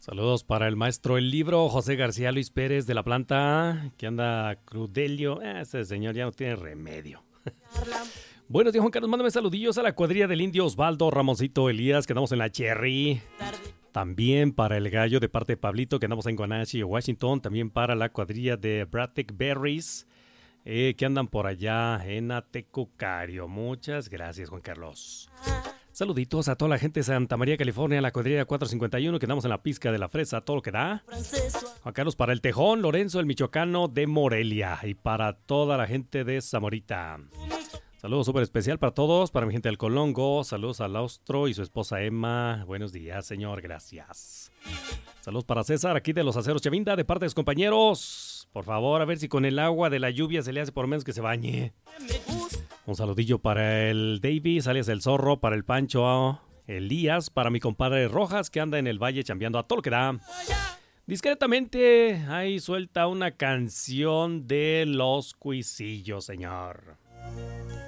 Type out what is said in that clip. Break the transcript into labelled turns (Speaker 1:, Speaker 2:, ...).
Speaker 1: Saludos para el maestro El Libro, José García Luis Pérez de la planta, que anda crudelio. Ese señor ya no tiene remedio. Buenos días, Juan Carlos. Mándame saludillos a la cuadrilla del Indio Osvaldo, Ramoncito, Elías, que andamos en la Cherry. También para el gallo de parte de Pablito, que andamos en Guanachi, Washington. También para la cuadrilla de Bradtech Berries, que andan por allá en Atecocario. Muchas gracias, Juan Carlos. Saluditos a toda la gente de Santa María, California, la cuadrilla 451, que andamos en la pizca de la fresa, todo lo que da. Juan Carlos para el Tejón, Lorenzo, el michoacano de Morelia, y para toda la gente de Zamorita. Saludos súper especial para todos, para mi gente del Colongo. Saludos al Austro y su esposa Emma. Buenos días, señor, gracias. Saludos para César, aquí de los Aceros Chavinda, de parte de sus compañeros. Por favor, a ver si con el agua de la lluvia se le hace por lo menos que se bañe. Un saludillo para el Davis, alias el Zorro, para el Pancho Elías, para mi compadre Rojas, que anda en el valle chambeando a todo lo que da. Discretamente, ahí suelta una canción de Los Cuisillos, señor.